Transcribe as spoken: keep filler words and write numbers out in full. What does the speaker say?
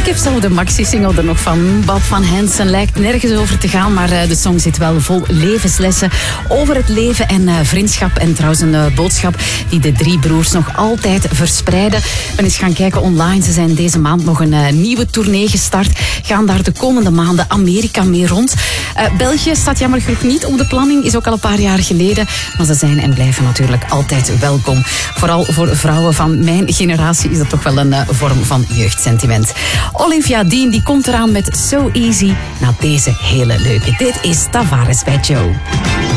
heb zelf de maxi-single er nog van. Bob van Hansen lijkt nergens over te gaan, maar de song zit wel vol levenslessen over het leven en uh, vriendschap. En trouwens een uh, boodschap die de drie broers nog altijd verspreiden. Ik ben eens gaan kijken online. Ze zijn deze maand nog een uh, nieuwe tournee gestart. Gaan daar de komende maanden Amerika mee rond. Uh, België staat jammer genoeg niet op de planning. Is ook al een paar jaar geleden. Maar ze zijn en blijven natuurlijk altijd welkom. Vooral voor vrouwen van mijn generatie is dat toch wel een uh, vorm van jeugdsentiment. Olivia Dean die komt eraan met So Easy na deze hele leuke. Dit is Tavares bij Joe.